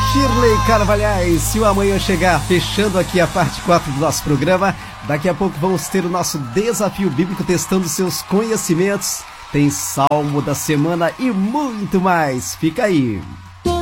Shirley Carvalhais, se o amanhã chegar, fechando aqui a parte 4 do nosso programa. Daqui a pouco vamos ter o nosso desafio bíblico testando seus conhecimentos. Tem Salmo da Semana e muito mais. Fica aí.